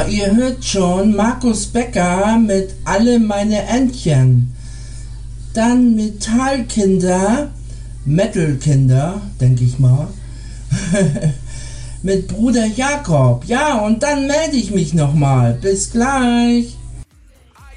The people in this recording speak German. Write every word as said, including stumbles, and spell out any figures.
ihr hört schon Markus Becker mit Alle meine Entchen. Dann Metallkinder, Metalkinder, denke ich mal, mit Bruder Jakob. Ja, und dann melde ich mich nochmal. Bis gleich.